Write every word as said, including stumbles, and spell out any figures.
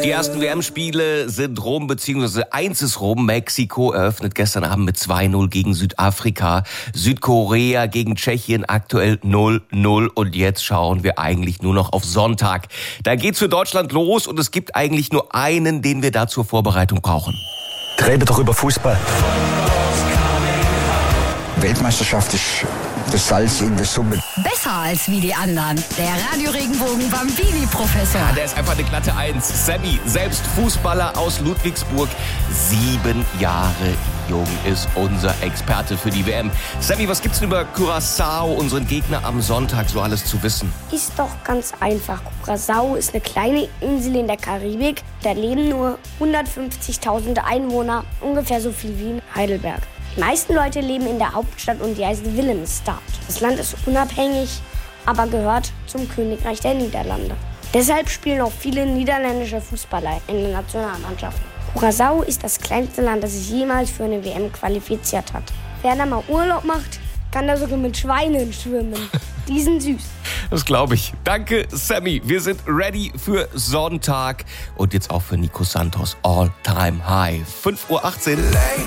Die ersten W M-Spiele sind rum, beziehungsweise eins ist rum. Mexiko eröffnet gestern Abend mit zwei null gegen Südafrika. Südkorea gegen Tschechien aktuell null null. Und jetzt schauen wir eigentlich nur noch auf Sonntag. Da geht's für Deutschland los und es gibt eigentlich nur einen, den wir da zur Vorbereitung brauchen. Reden doch über Fußball. Weltmeisterschaft ist das Salz in der Suppe. Besser als wie die anderen. Der Radio-Regenbogen Bambini-Professor. Ja, der ist einfach eine glatte Eins. Sammy, selbst Fußballer aus Ludwigsburg, sieben Jahre jung, ist unser Experte für die W M. Sammy, was gibt's denn über Curaçao, unseren Gegner am Sonntag, so alles zu wissen? Ist doch ganz einfach. Curaçao ist eine kleine Insel in der Karibik. Da leben nur hundertfünfzigtausend Einwohner, ungefähr so viel wie in Heidelberg. Die meisten Leute leben in der Hauptstadt und die heißt Willemstad. Das Land ist unabhängig, aber gehört zum Königreich der Niederlande. Deshalb spielen auch viele niederländische Fußballer in den Nationalmannschaften. Curaçao ist das kleinste Land, das sich jemals für eine W M qualifiziert hat. Wer da mal Urlaub macht, kann da sogar mit Schweinen schwimmen. Die sind süß. Das glaube ich. Danke, Sammy. Wir sind ready für Sonntag und jetzt auch für Nico Santos All Time High. fünf Uhr achtzehn.